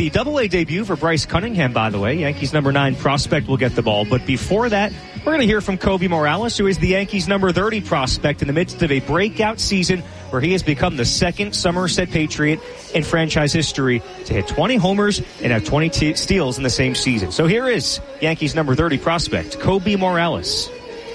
the Double-A debut for Bryce Cunningham, by the way. Yankees number 9 prospect will get the ball. But before that, we're going to hear from Kobe Morales, who is the Yankees number 30 prospect in the midst of a breakout season where he has become the second Somerset Patriot in franchise history to hit 20 homers and have 20 steals in the same season. So here is Yankees number 30 prospect, Kobe Morales.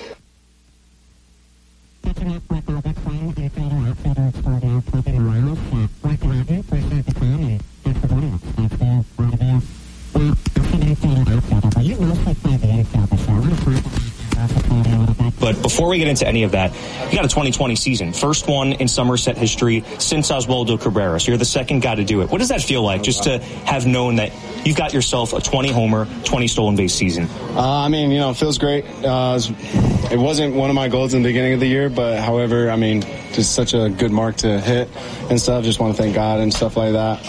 But before we get into any of that, you got a 2020 season. First one in Somerset history since Oswaldo Cabrera. So you're the second guy to do it. What does that feel like, just to have known that you've got yourself a 20-homer, 20 stolen base season? It feels great. It wasn't one of my goals in the beginning of the year, but however, just such a good mark to hit and stuff. Just want to thank God and stuff like that.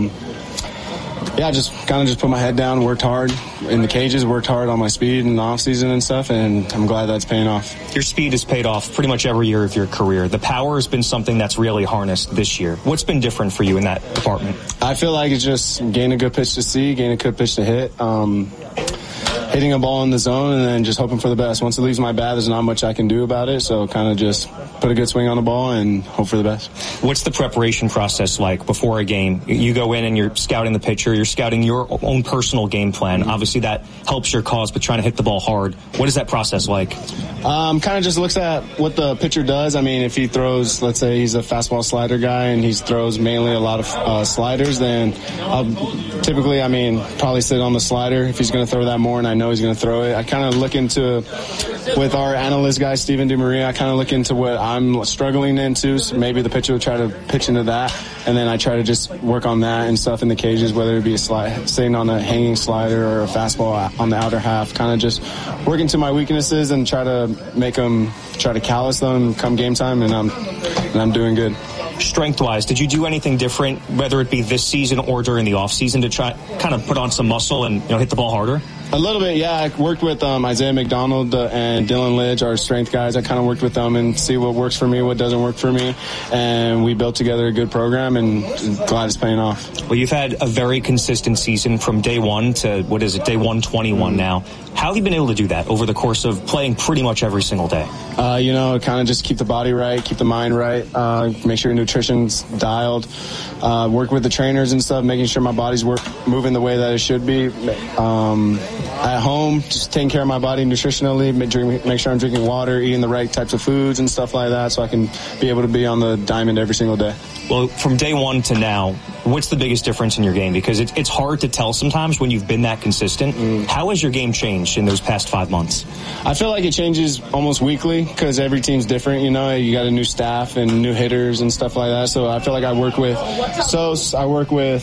Just kind of put my head down, worked hard in the cages, worked hard on my speed in the off season and stuff, and I'm glad that's paying off. Your speed has paid off pretty much every year of your career. The power has been something that's really harnessed this year. What's been different for you in that department? I feel like it's just gain a good pitch to see, gain a good pitch to hit. Hitting a ball in the zone and then just hoping for the best. Once it leaves my bat, there's not much I can do about it, so kind of just put a good swing on the ball and hope for the best. What's the preparation process like before a game? You go in and you're scouting the pitcher, you're scouting your own personal game plan. Obviously that helps your cause, but trying to hit the ball hard. What is that process like? Kind of just looks at what the pitcher does. If he throws, let's say he's a fastball slider guy and he throws mainly a lot of sliders, then I'll typically, probably sit on the slider if he's going to throw that more and I know he's going to throw it. I kind of look into, with our analyst guy, Steven DeMaria, I kind of look into what I'm struggling into. So maybe the pitcher will try to pitch into that. And then I try to just work on that and stuff in the cages, whether it be a sitting on a hanging slider or a fastball on the outer half. Kind of just work into my weaknesses and try to make them, try to callous them come game time. And I'm doing good. Strength-wise, did you do anything different, whether it be this season or during the off-season, to try kind of put on some muscle and hit the ball harder? A little bit, yeah. I worked with Isaiah McDonald and Dylan Lidge, our strength guys. I kind of worked with them and see what works for me, what doesn't work for me. And we built together a good program, and glad it's paying off. Well, you've had a very consistent season from day one to, day 121 now. How have you been able to do that over the course of playing pretty much every single day? Kind of just keep the body right, keep the mind right, make sure your nutrition's dialed, work with the trainers and stuff, making sure my body's moving the way that it should be. At home, just taking care of my body nutritionally, make sure I'm drinking water, eating the right types of foods and stuff like that so I can be able to be on the diamond every single day. Well, from day one to now, what's the biggest difference in your game? Because it's hard to tell sometimes when you've been that consistent. How has your game changed in those past 5 months? I feel like it changes almost weekly because every team's different. You got a new staff and new hitters and stuff like that. So I feel like I work with Sos, I work with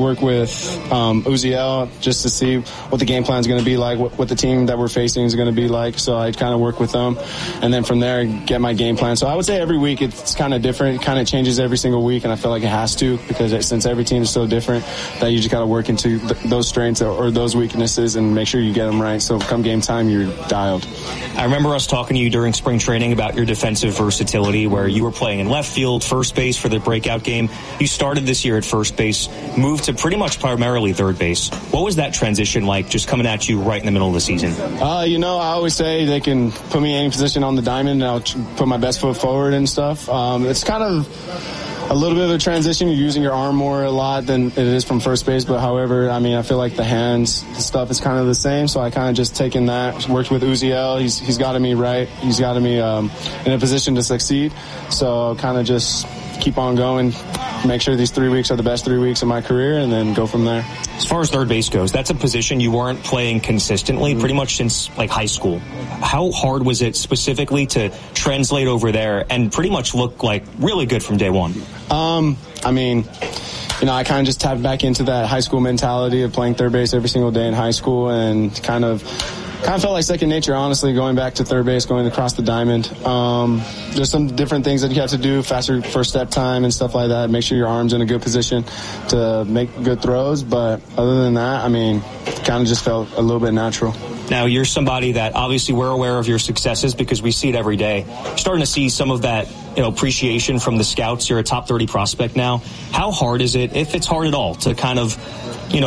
Uziel just to see what the game plan is going to be like, what the team that we're facing is going to be like. So I kind of work with them, and then from there get my game plan. So I would say every week it's kind of different. It kind of changes every single week, and I feel like it has to because since every team is so different, that you just got to work into those strengths or those weaknesses and make sure you get them right. So come game time, you're dialed. I remember us talking to you during spring training about your defensive versatility, where you were playing in left field, first base for the breakout game. You started this year at first base, moved to pretty much primarily third base. What was that transition like, just coming at you right in the middle of the season? I always say they can put me in any position on the diamond and I'll put my best foot forward and stuff. It's kind of a little bit of a transition. You're using your arm more a lot than it is from first base, but however, I feel like the hands stuff is kind of the same, so I kind of just taken that, worked with Uziel. He's got me right. He's got me in a position to succeed, so kind of just keep on going, make sure these 3 weeks are the best 3 weeks of my career, and then go from there. As far as third base goes, that's a position you weren't playing consistently pretty much since high school. How hard was it specifically to translate over there and pretty much look like really good from day one? I kind of just tapped back into that high school mentality of playing third base every single day in high school, and kind of felt like second nature, honestly, going back to third base, going across the diamond. There's some different things that you have to do, faster first step time and stuff like that, make sure your arm's in a good position to make good throws. But other than that, kind of just felt a little bit natural. Now, you're somebody that obviously we're aware of your successes because we see it every day. You're starting to see some of that, appreciation from the scouts. You're a top 30 prospect now. How hard is it, if it's hard at all, to kind of,